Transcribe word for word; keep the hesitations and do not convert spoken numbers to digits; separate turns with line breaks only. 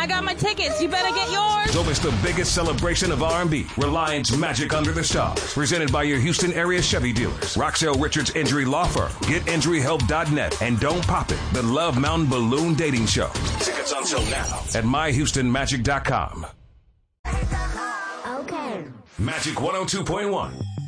I got my tickets. You better get yours.
Don't miss the biggest celebration of R and B, Reliance Magic Under the Stars. Presented by your Houston area Chevy dealers. Roxelle Richards Injury Law Firm. Get injury help dot net. And Don't Pop It, the Love Mountain Balloon Dating Show. Tickets until now at my houston magic dot com.
Okay.
Magic one oh two point one.